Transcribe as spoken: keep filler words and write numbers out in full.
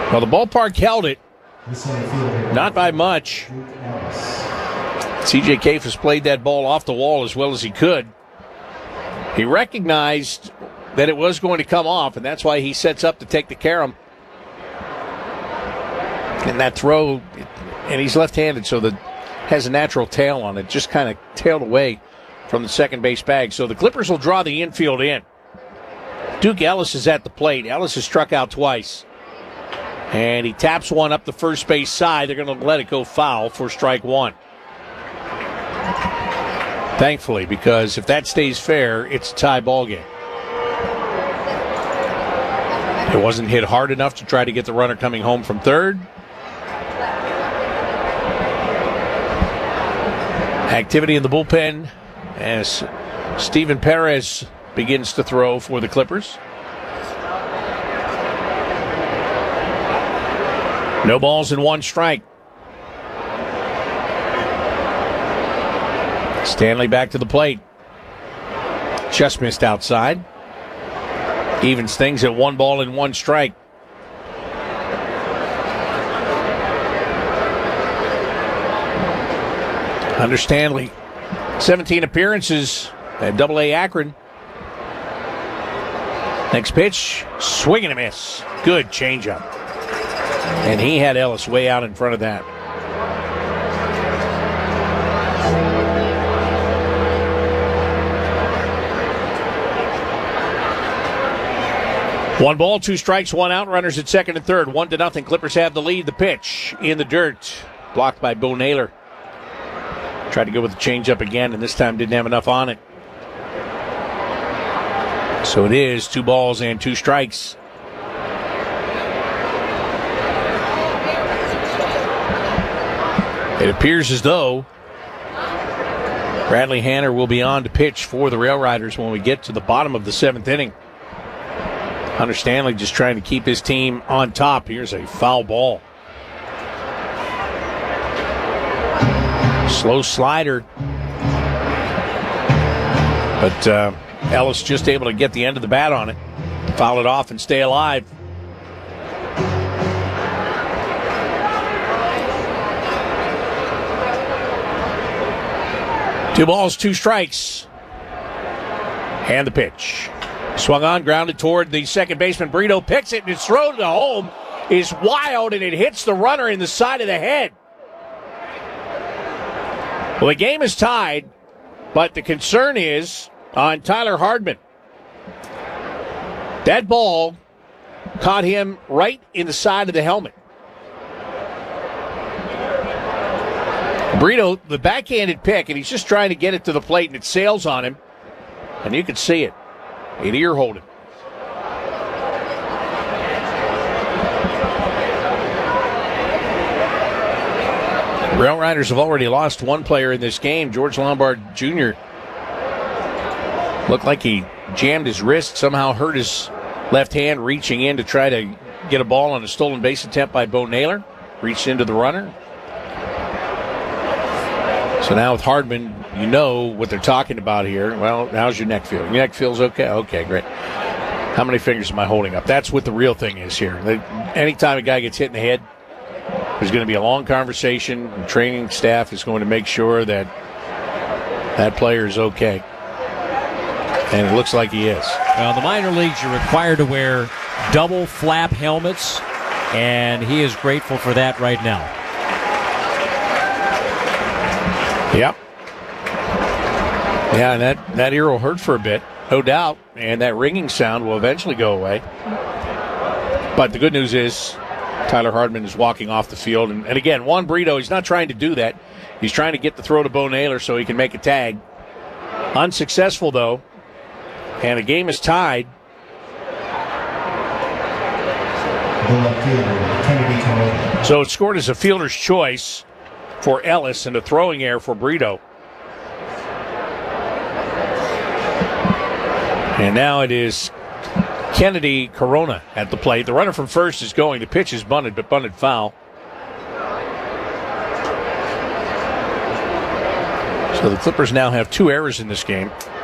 Well, the ballpark held it. Not by much. C J Kayfus played that ball off the wall as well as he could. He recognized that it was going to come off, and that's why he sets up to take the carom. And that throw, and he's left-handed, so that has a natural tail on it, just kind of tailed away from the second base bag. So the Clippers will draw the infield in. Duke Ellis is at the plate. Ellis has struck out twice. And he taps one up the first base side. They're going to let it go foul for strike one. Thankfully, because if that stays fair, it's a tie ball game. It wasn't hit hard enough to try to get the runner coming home from third. Activity in the bullpen as Steven Perez begins to throw for the Clippers. No balls and one strike. Stanley back to the plate. Just missed outside. Evens things at one ball and one strike. Under Stanley, seventeen appearances at Double A Akron. Next pitch, swing and a miss. Good changeup. And he had Ellis way out in front of that. One ball, two strikes, one out. Runners at second and third. One to nothing. Clippers have the lead. The pitch in the dirt. Blocked by Bo Naylor. Tried to go with the changeup again, and this time didn't have enough on it. So it is two balls and two strikes. It appears as though Bradley Hanner will be on to pitch for the Rail Riders when we get to the bottom of the seventh inning. Hunter Stanley just trying to keep his team on top. Here's a foul ball. Slow slider. But uh, Ellis just able to get the end of the bat on it. Foul it off and stay alive. Two balls, two strikes. And the pitch. Swung on, grounded toward the second baseman. Brito picks it, and its throw to home is wild, and it hits the runner in the side of the head. Well, the game is tied, but the concern is on Tyler Hardman. That ball caught him right in the side of the helmet. Brito, the backhanded pick, and he's just trying to get it to the plate, and it sails on him, and you can see it. An ear holding. Rail Riders have already lost one player in this game. George Lombard Junior looked like he jammed his wrist, somehow hurt his left hand reaching in to try to get a ball on a stolen base attempt by Bo Naylor. Reached into the runner. So now with Hardman, you know what they're talking about here. Well, how's your neck feel? Your neck feels okay? Okay, great. How many fingers am I holding up? That's what the real thing is here. They, anytime a guy gets hit in the head, there's going to be a long conversation. The training staff is going to make sure that that player is okay. And it looks like he is. Well, in the minor leagues, you're required to wear double flap helmets, and he is grateful for that right now. Yep. Yeah, and that, that ear will hurt for a bit, no doubt, and that ringing sound will eventually go away. But the good news is Tyler Hardman is walking off the field. And, and again, Juan Brito, he's not trying to do that. He's trying to get the throw to Bo Naylor so he can make a tag. Unsuccessful, though, and the game is tied. So it's scored as a fielder's choice for Ellis and a throwing error for Brito. And now it is Kennedy Corona at the plate. The runner from first is going. The pitch is bunted, but bunted foul. So the Clippers now have two errors in this game.